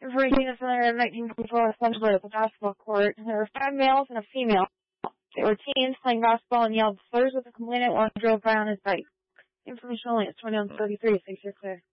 Information is familiar in 1924 essentially at the basketball court. There were 5 males and a female. They were teens playing basketball and yelled slurs with the complainant while he drove by on his bike. Information only at 2133, 6 you're clear.